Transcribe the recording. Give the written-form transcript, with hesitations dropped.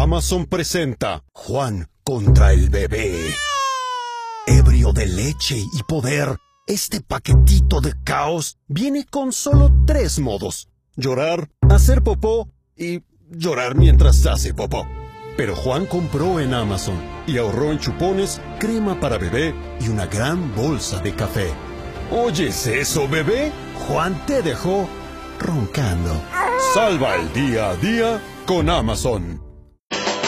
Amazon presenta Juan contra el bebé. Ebrio de leche y poder, este paquetito de caos viene con solo 3 modos: llorar, hacer popó y llorar mientras hace popó. Pero Juan compró en Amazon y ahorró en chupones, crema para bebé y una gran bolsa de café. ¿Oyes eso, bebé? Juan te dejó roncando. Salva el día a día con Amazon.